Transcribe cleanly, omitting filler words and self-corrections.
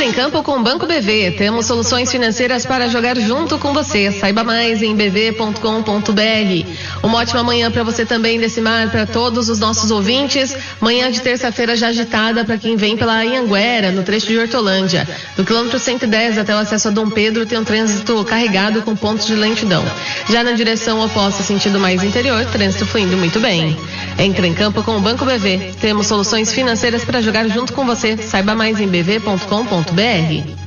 Entre em campo com o Banco BV. Temos soluções financeiras para jogar junto com você. Saiba mais em bv.com.br. Uma ótima manhã para você também, Decimar, para todos os nossos ouvintes. Manhã de terça-feira já agitada para quem vem pela Anhanguera, no trecho de Hortolândia. Do quilômetro 110 até o acesso a Dom Pedro tem um trânsito carregado com pontos de lentidão. Já na direção oposta, sentido mais interior, trânsito fluindo muito bem. Entre em campo com o Banco BV. Temos soluções financeiras para jogar junto com você. Saiba mais em bv.com.br.